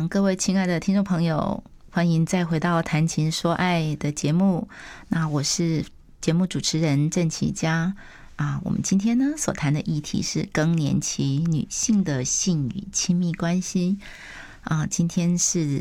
各位亲爱的听众朋友，欢迎再回到谈情说爱的节目。那我是节目主持人郑启佳我们今天呢所谈的议题是更年期女性的性与亲密关系今天是